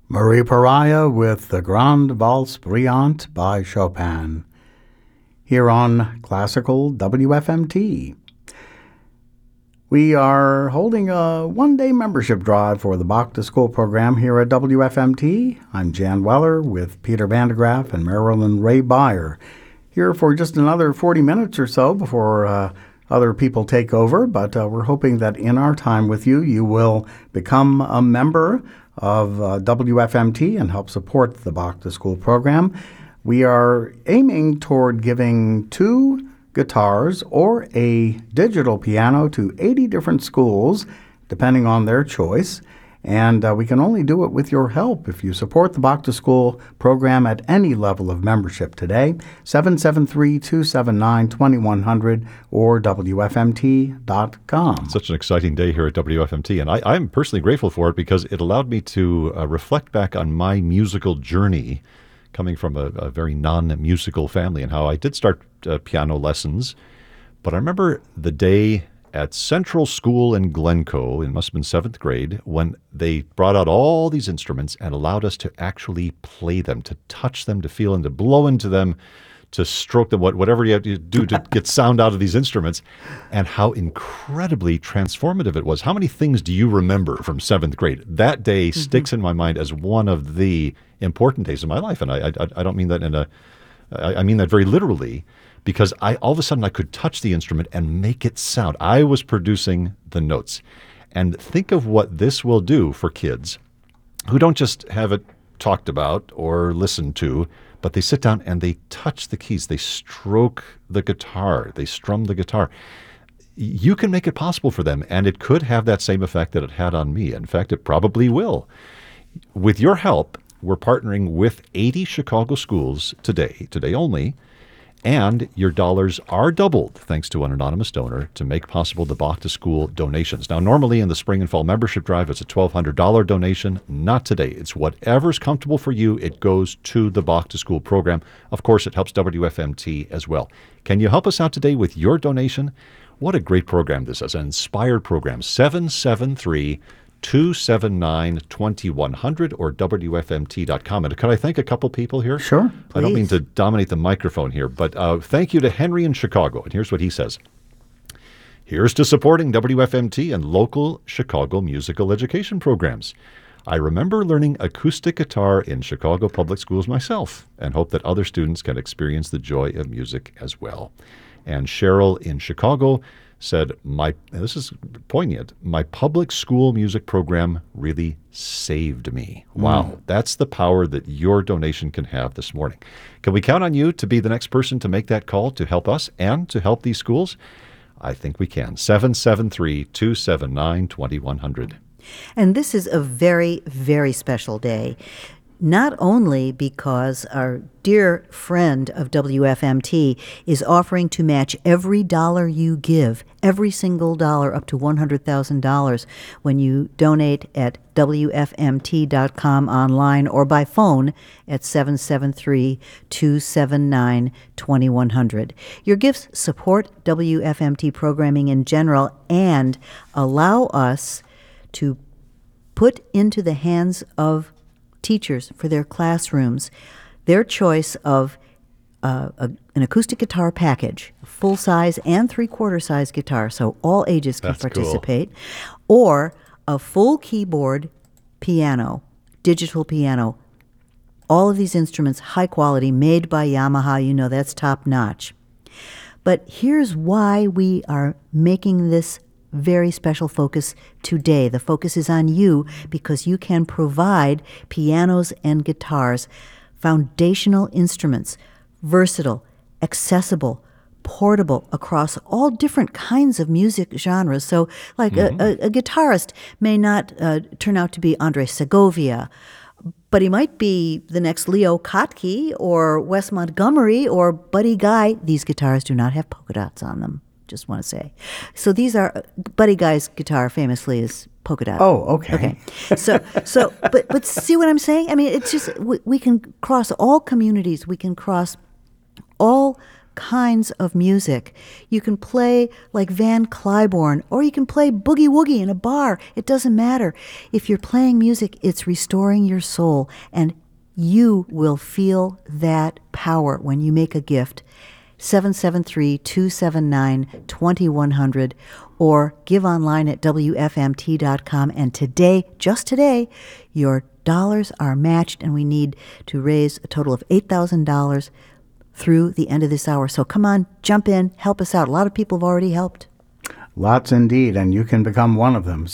Marie Pariah with the Grande Valse Brillante by Chopin, here on Classical WFMT. We are holding a one-day membership drive for the Bach to School program here at WFMT. I'm Jan Weller with Peter Vandegraff and Marilyn Ray Beyer, here for just another 40 minutes or so before other people take over, but we're hoping that in our time with you, you will become a member of WFMT and help support the Bach to School program. We are aiming toward giving 2 guitars or a digital piano to 80 different schools, depending on their choice. And we can only do it with your help if you support the Bach to School program at any level of membership today. 773-279-2100 or WFMT.com. Such an exciting day here at WFMT, and I'm personally grateful for it because it allowed me to reflect back on my musical journey coming from a very non-musical family and how I did start piano lessons. But I remember the day at Central School in Glencoe, it must have been 7th grade, when they brought out all these instruments and allowed us to actually play them, to touch them, to feel them, to blow into them, to stroke them, whatever you have to do to get sound out of these instruments, and how incredibly transformative it was. How many things do you remember from 7th grade? That day sticks in my mind as one of the important days of my life, and I don't mean that I mean that very literally, because all of a sudden I could touch the instrument and make it sound. I was producing the notes. And think of what this will do for kids who don't just have it talked about or listened to, but they sit down and they touch the keys. They stroke the guitar. They strum the guitar. You can make it possible for them, and it could have that same effect that it had on me. In fact, it probably will. With your help, we're partnering with 80 Chicago schools today only, and your dollars are doubled thanks to an anonymous donor to make possible the Bach to School donations. Now, normally in the spring and fall membership drive, it's a $1,200 donation. Not today. It's whatever's comfortable for you. It goes to the Bach to School program. Of course, it helps WFMT as well. Can you help us out today with your donation? What a great program this is, an inspired program. 773-279-2100 or WFMT.com. And could I thank a couple people here? Sure, please. I don't mean to dominate the microphone here, but thank you to Henry in Chicago. And here's what he says. Here's to supporting WFMT and local Chicago musical education programs. I remember learning acoustic guitar in Chicago public schools myself and hope that other students can experience the joy of music as well. And Cheryl in Chicago said, this is poignant, my public school music program really saved me. Wow, that's the power that your donation can have this morning. Can we count on you to be the next person to make that call to help us and to help these schools? I think we can. 773-279-2100. And this is a very, very special day. Not only because our dear friend of WFMT is offering to match every dollar you give, every single dollar up to $100,000 when you donate at WFMT.com online or by phone at 773-279-2100. Your gifts support WFMT programming in general and allow us to put into the hands of teachers for their classrooms their choice of an acoustic guitar package, full-size and three-quarter-size guitar, so all ages can participate, or a full keyboard piano, digital piano. All of these instruments, high quality, made by Yamaha, you know that's top-notch. But here's why we are making this very special focus today. The focus is on you because you can provide pianos and guitars, foundational instruments, versatile, accessible, portable across all different kinds of music genres. So like a guitarist may not turn out to be Andres Segovia, but he might be the next Leo Kottke or Wes Montgomery or Buddy Guy. These guitars do not have polka dots on them. Just want to say. So these are, Buddy Guy's guitar famously is polka dot. Oh, okay. Okay. But see what I'm saying? I mean, it's just, we can cross all communities. We can cross all kinds of music. You can play like Van Cliburn, or you can play boogie woogie in a bar. It doesn't matter. If you're playing music, it's restoring your soul, and you will feel that power when you make a gift. 773-279-2100, or give online at WFMT.com. And today, just today, your dollars are matched, and we need to raise a total of $8,000 through the end of this hour. So come on, jump in, help us out. A lot of people have already helped. Lots indeed, and you can become one of them.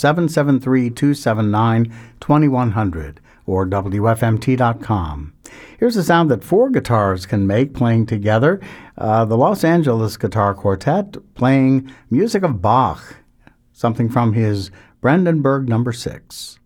773-279-2100 or WFMT.com. Here's a sound that 4 guitars can make playing together. The Los Angeles Guitar Quartet playing music of Bach, something from his Brandenburg No. 6.